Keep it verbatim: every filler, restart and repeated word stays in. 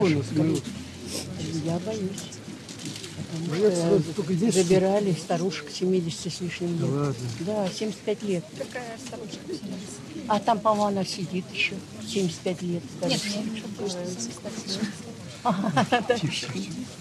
Я боюсь. Ну, я Потому сюда что только здесь- забирали старушек семидесяти с лишним лет. ладно. Да, семьдесят пять лет. Какая старушка? А там, по-моему, она сидит еще. семьдесят пять лет. Нет, старушка. я не хочу, что